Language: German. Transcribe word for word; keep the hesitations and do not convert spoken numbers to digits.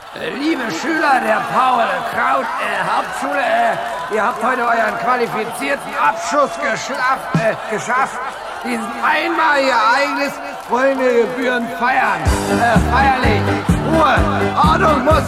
Äh, liebe Schüler der Paul-Kraut äh, Hauptschule, äh, ihr habt heute euren qualifizierten Abschluss geschafft. Äh, geschafft. Dieses einmalige Ereignis wollen wir gebührend feiern. Äh, feierlich. Ruhe. Ordnung muss